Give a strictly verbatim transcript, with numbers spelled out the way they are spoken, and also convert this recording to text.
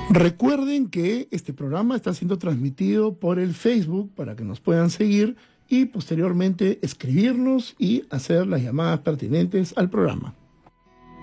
Recuerden que este programa está siendo transmitido por el Facebook para que nos puedan seguir y posteriormente escribirnos y hacer las llamadas pertinentes al programa.